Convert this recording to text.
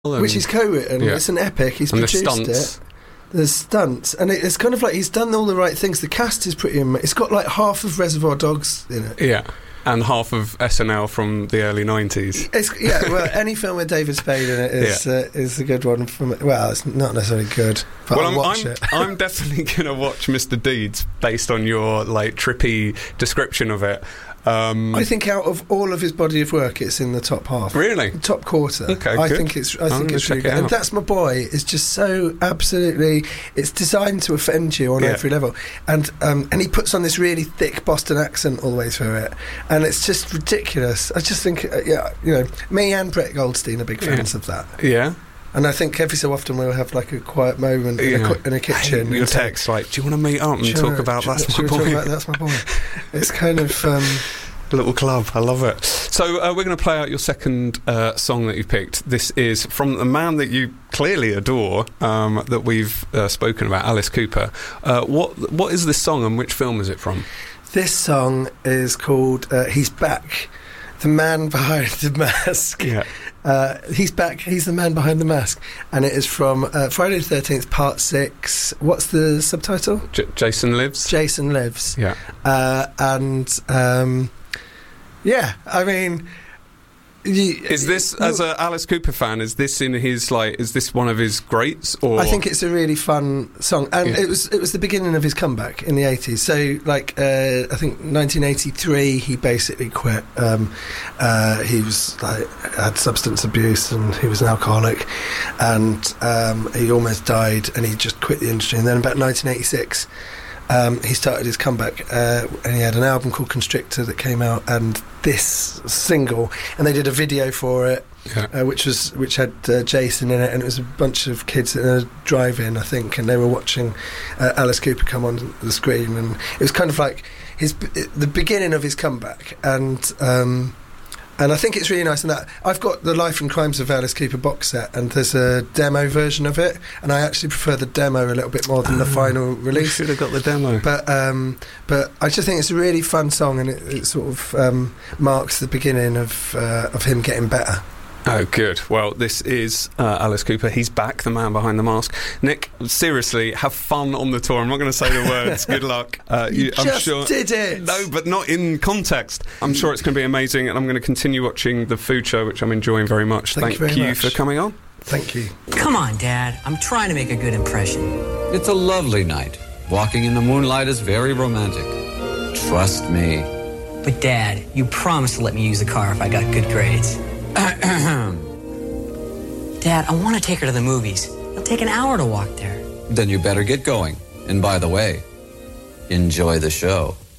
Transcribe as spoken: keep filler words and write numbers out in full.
which he's co-written. Yeah. It's an epic. He's and produced the stunts. it. There's stunts, and it, it's kind of like he's done all the right things. The cast is pretty amazing. It's got like half of Reservoir Dogs in it. Yeah. And half of S N L from the early nineties. It's, yeah, well, any film with David Spade in it is yeah. uh, is a good one. From well, it's not necessarily good, but well, I'll I'm, watch I'm, it. I'm definitely going to watch Mister Deeds based on your like trippy description of it. Um, I think out of all of his body of work, it's in the top half. Really? The top quarter. Okay, I good. think it's. I I'm think it's check really it good. And That's My Boy is just so absolutely. It's designed to offend you on yeah. every level, and um, and he puts on this really thick Boston accent all the way through it, and it's just ridiculous. I just think, uh, yeah, you know, me and Brett Goldstein are big fans yeah. of that. Yeah. And I think every so often we'll have like a quiet moment in, yeah. a, in a kitchen. Hey, your text like, do you want to meet up and talk about That's My Boy? About, That's My Boy. It's kind of. Um, Little club, I love it. So uh, we're going to play out your second uh, song that you picked. This is from the man that you clearly adore, um, that we've uh, spoken about, Alice Cooper. Uh, what what is this song and which film is it from? This song is called uh, He's Back, the man behind the mask. Yeah. Uh, he's back, he's the man behind the mask. And it is from uh, Friday the thirteenth, part six. What's the subtitle? J- Jason Lives? Jason Lives. Yeah. Uh, and... Um, Yeah, I mean, you, is this as a Alice Cooper fan? Is this in his like? Is this one of his greats? Or I think it's a really fun song, and yeah. it was it was the beginning of his comeback in the eighties. So, like, uh, I think nineteen eighty-three, he basically quit. Um, uh, he was like had substance abuse, and he was an alcoholic, and um, he almost died, and he just quit the industry. And then about nineteen eighty-six. Um, he started his comeback, uh, and he had an album called Constrictor that came out, and this single, and they did a video for it, yeah. uh, which was which had uh, Jason in it, and it was a bunch of kids in a drive-in, I think, and they were watching uh, Alice Cooper come on the screen, and it was kind of like his the beginning of his comeback, and. Um, And I think it's really nice in that I've got the Life and Crimes of Alice Cooper box set, and there's a demo version of it, and I actually prefer the demo a little bit more than oh, the final release. You should have got the demo. But um, but I just think it's a really fun song, and it, it sort of um, marks the beginning of uh, of him getting better. Oh, good. Well, this is uh, Alice Cooper. He's back, the man behind the mask. Nick, seriously, have fun on the tour. I'm not going to say the words. Good luck. Uh, you, you I'm just sure, did it. No, but not in context. I'm sure it's going to be amazing, and I'm going to continue watching the food show, which I'm enjoying very much. Thank, Thank you, very you much. for coming on. Thank you. Come on, Dad. I'm trying to make a good impression. It's a lovely night. Walking in the moonlight is very romantic. Trust me. But, Dad, you promised to let me use the car if I got good grades. Dad, I want to take her to the movies. It'll take an hour to walk there. Then you better get going. And by the way, enjoy the show.